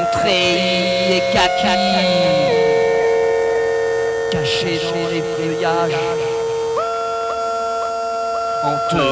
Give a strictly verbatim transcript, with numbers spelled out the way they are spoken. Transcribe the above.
treillis et kaki, cachés dans les feuillages, on te